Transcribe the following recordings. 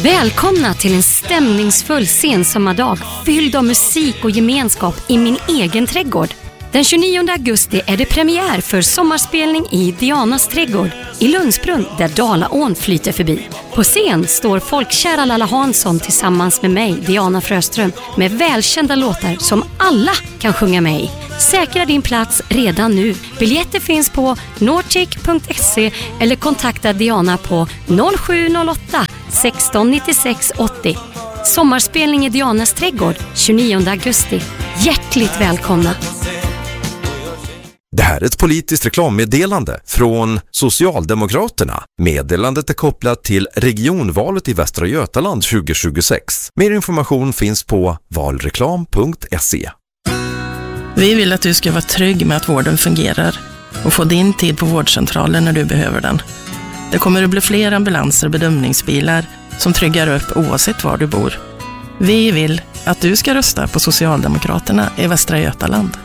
Välkomna till en stämningsfull sensommardag fylld av musik och gemenskap i min egen trädgård. Den 29 augusti är det premiär för sommarspelning i Dianas trädgård i Lundsbrunn där Dalaån flyter förbi. På scen står folkkära Lalla Hansson tillsammans med mig, Diana Fröström, med välkända låtar som alla kan sjunga med i. Säkra din plats redan nu. Biljetter finns på nortic.se eller kontakta Diana på 0708 16 96 80. Sommarspelning i Dianas trädgård 29 augusti. Hjärtligt välkomna! Det här är ett politiskt reklammeddelande från Socialdemokraterna. Meddelandet är kopplat till regionvalet i Västra Götaland 2026. Mer information finns på valreklam.se. Vi vill att du ska vara trygg med att vården fungerar och få din tid på vårdcentralen när du behöver den. Det kommer att bli fler ambulanser och bedömningsbilar som tryggar upp oavsett var du bor. Vi vill att du ska rösta på Socialdemokraterna i Västra Götaland.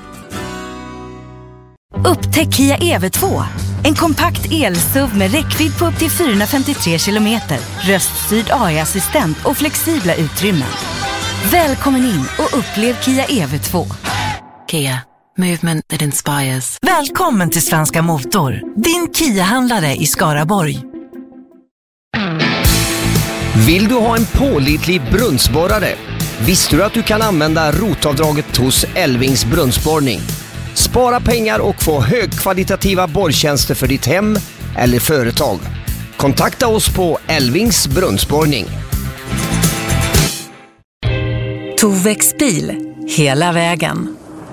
Upptäck Kia EV2. En kompakt el-SUV med räckvidd på upp till 453 kilometer, röststyrd AI-assistent och flexibla utrymmen. Välkommen in och upplev Kia EV2. Kia, movement that inspires. Välkommen till Svenska Motor, din Kia-handlare i Skaraborg. Vill du ha en pålitlig brunnsborrare? Visste du att du kan använda rotavdraget hos Elvings brunnsborrning? Spara pengar och få högkvalitativa borrtjänster för ditt hem eller företag. Kontakta oss på Elvings brunnsborrning. Tovex bil, hela vägen.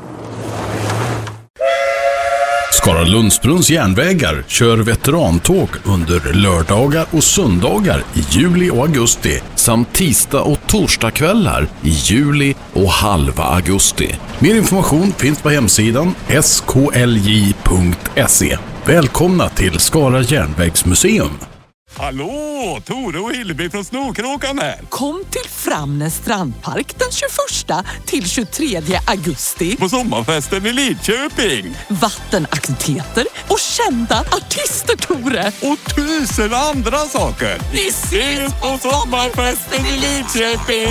Skara-Lundsbrunns järnvägar kör veterantåg under lördagar och söndagar i juli och augusti samt tisdag- och torsdagskvällar i juli och halva augusti. Mer information finns på hemsidan sklj.se. Välkomna till Skara järnvägsmuseum. Hallå, Tore och Hillevi från Snorkråkan här. Kom till Framnäs strandpark den 21 till 23 augusti. På sommarfesten i Lidköping. Vattenaktiviteter och kända artister, Tore. Och 1000 andra saker. Vi ses på sommarfesten i Lidköping.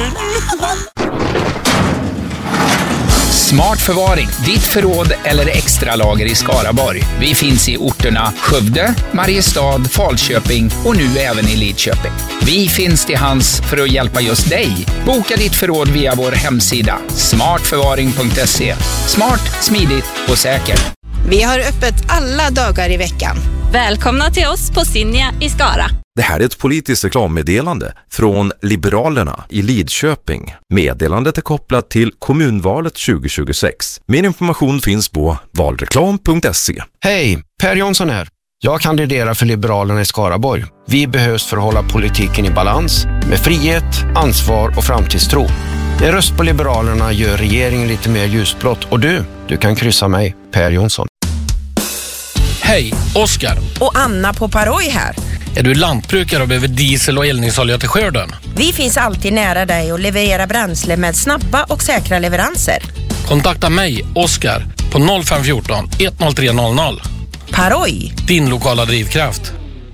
Smart förvaring, ditt förråd eller extra lager i Skaraborg. Vi finns i orterna Skövde, Mariestad, Falköping och nu även i Lidköping. Vi finns till hands för att hjälpa just dig. Boka ditt förråd via vår hemsida smartförvaring.se. Smart, smidigt och säkert. Vi har öppet alla dagar i veckan. Välkomna till oss på Sinja i Skara. Det här är ett politiskt reklammeddelande från Liberalerna i Lidköping. Meddelandet är kopplat till kommunvalet 2026. Mer information finns på valreklam.se. Hej, Per Jonsson här. Jag kandiderar för Liberalerna i Skaraborg. Vi behövs för att hålla politiken i balans med frihet, ansvar och framtidstro. En röst på Liberalerna gör regeringen lite mer ljusblått och du kan kryssa mig, Per Jonsson. Hej, Oskar. Och Anna på Paroj här. Är du lantbrukare och behöver diesel och eldningsolja till skörden? Vi finns alltid nära dig och levererar bränsle med snabba och säkra leveranser. Kontakta mig, Oskar, på 0514 10300. Paroj. Din lokala drivkraft.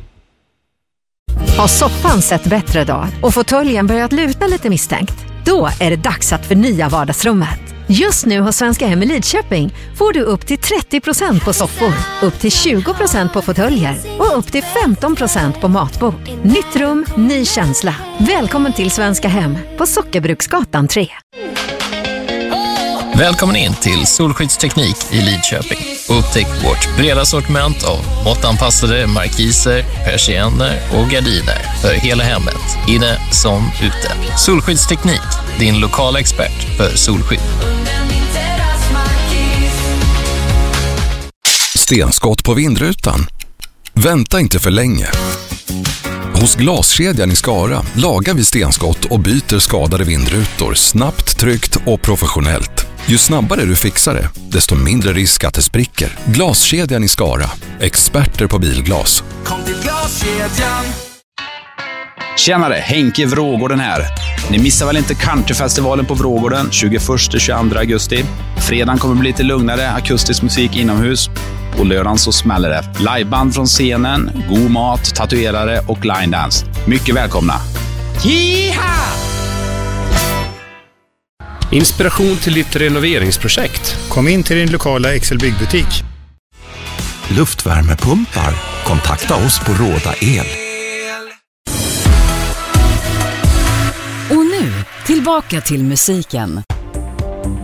Har soffan sett bättre dag och fåtöljen börjat luta lite misstänkt? Då är det dags att förnya vardagsrummet. Just nu hos Svenska Hem i Lidköping får du upp till 30% på soffor, upp till 20% på fåtöljer och upp till 15% på matbord. Nytt rum, ny känsla. Välkommen till Svenska Hem på Sockerbruksgatan 3. Välkommen in till Solskyddsteknik i Lidköping. Upptäck vårt breda sortiment av måttanpassade markiser, persienner och gardiner för hela hemmet, inne som ute. Solskyddsteknik, din lokala expert för solskydd. Stenskott på vindrutan? Vänta inte för länge. Hos Glaskedjan i Skara lagar vi stenskott och byter skadade vindrutor snabbt, tryggt och professionellt. Ju snabbare du fixar det, desto mindre risk att det spricker. Glaskedjan i Skara. Experter på bilglas. Kom till Glaskedjan. Tjenare, Henke Vrågården här. Ni missar väl inte Countryfestivalen på Vrågården 21-22 augusti. Fredagen kommer bli lite lugnare akustisk musik inomhus. Och lördagen så smäller det. Liveband från scenen, god mat, tatuerare och line dance. Mycket välkomna. Jiha! Inspiration till ditt renoveringsprojekt. Kom in till din lokala Excel-byggbutik. Luftvärmepumpar. Kontakta oss på Råda El. Och nu, tillbaka till musiken.